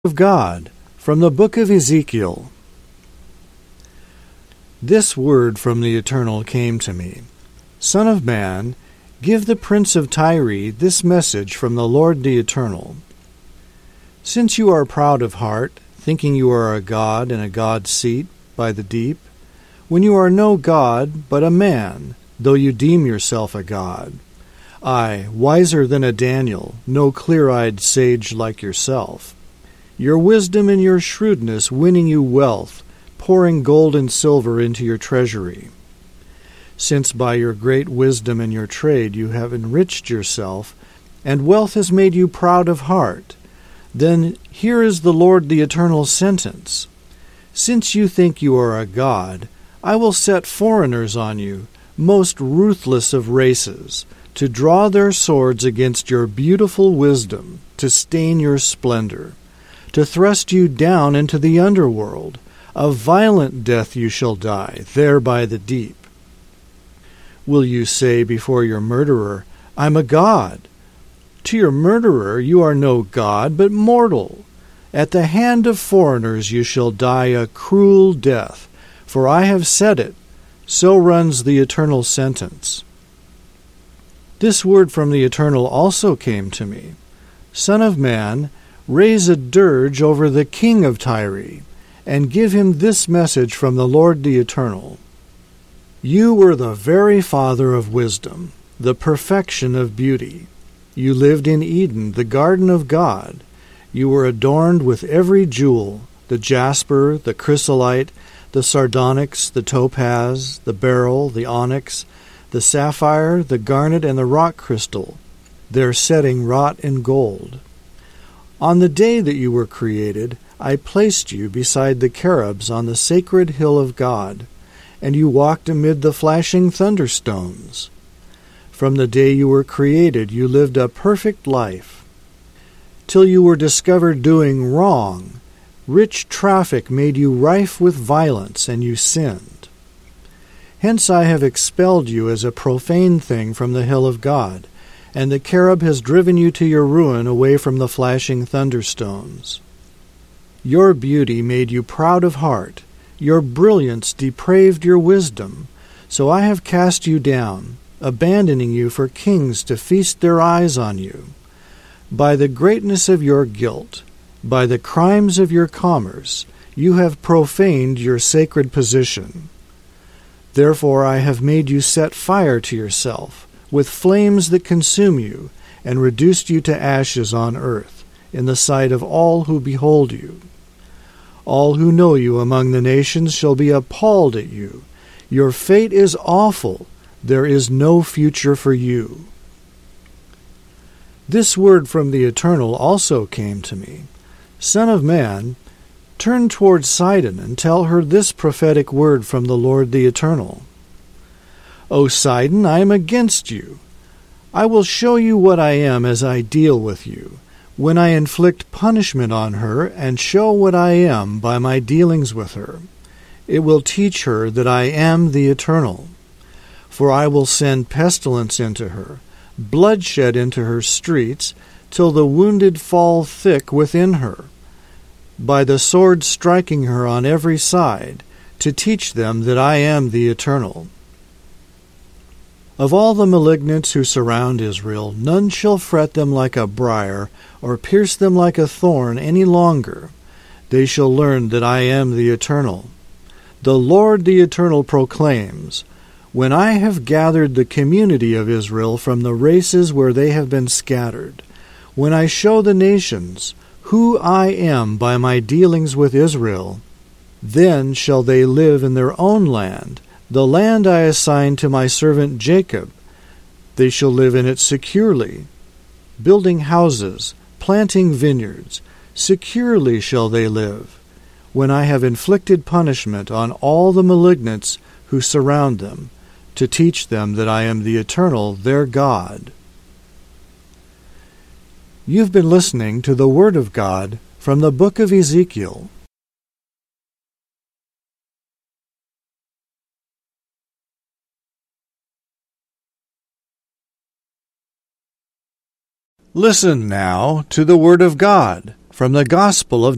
of God, from the book of Ezekiel. This word from the Eternal came to me. Son of man, give the prince of Tyre this message from the Lord the Eternal. Since you are proud of heart, thinking you are a god in a god's seat by the deep, when you are no god, but a man, though you deem yourself a god, I, wiser than a Daniel, no clear-eyed sage like yourself, your wisdom and your shrewdness winning you wealth, pouring gold and silver into your treasury. Since by your great wisdom and your trade you have enriched yourself, and wealth has made you proud of heart, then here is the Lord the Eternal's sentence. Since you think you are a god, I will set foreigners on you, most ruthless of races, to draw their swords against your beautiful wisdom, to stain your splendor, to thrust you down into the underworld. A violent death you shall die, there by the deep. Will you say before your murderer, I'm a god? To your murderer you are no god, but mortal. At the hand of foreigners you shall die a cruel death, for I have said it. So runs the eternal sentence. This word from the Eternal also came to me. Son of man, raise a dirge over the king of Tyre, and give him this message from the Lord the Eternal. You were the very father of wisdom, the perfection of beauty. You lived in Eden, the garden of God. You were adorned with every jewel, the jasper, the chrysolite, the sardonyx, the topaz, the beryl, the onyx, the sapphire, the garnet, and the rock crystal, their setting wrought in gold. On the day that you were created, I placed you beside the cherubs on the sacred hill of God, and you walked amid the flashing thunderstones. From the day you were created, you lived a perfect life. Till you were discovered doing wrong, rich traffic made you rife with violence, and you sinned. Hence I have expelled you as a profane thing from the hill of God, and the cherub has driven you to your ruin away from the flashing thunderstones. Your beauty made you proud of heart, your brilliance depraved your wisdom, so I have cast you down, abandoning you for kings to feast their eyes on you. By the greatness of your guilt, by the crimes of your commerce, you have profaned your sacred position. Therefore I have made you set fire to yourself, with flames that consume you, and reduced you to ashes on earth, in the sight of all who behold you. All who know you among the nations shall be appalled at you. Your fate is awful. There is no future for you. This word from the Eternal also came to me. Son of man, turn toward Sidon and tell her this prophetic word from the Lord the Eternal. O Sidon, I am against you. I will show you what I am as I deal with you, when I inflict punishment on her and show what I am by my dealings with her. It will teach her that I am the Eternal. For I will send pestilence into her, bloodshed into her streets, till the wounded fall thick within her, by the sword striking her on every side, to teach them that I am the Eternal. Of all the malignants who surround Israel, none shall fret them like a briar, or pierce them like a thorn any longer. They shall learn that I am the Eternal. The Lord the Eternal proclaims, when I have gathered the community of Israel from the races where they have been scattered, when I show the nations who I am by my dealings with Israel, then shall they live in their own land, the land I assigned to my servant Jacob. They shall live in it securely, building houses, planting vineyards. Securely shall they live, when I have inflicted punishment on all the malignants who surround them, to teach them that I am the Eternal, their God. You've been listening to the Word of God from the book of Ezekiel. Listen now to the Word of God from the Gospel of